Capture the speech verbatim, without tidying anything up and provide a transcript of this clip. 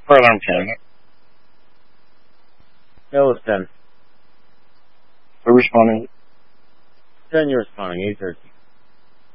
Fire alarm ten. Hill is ten. We're responding. ten, you're responding, eight thirty.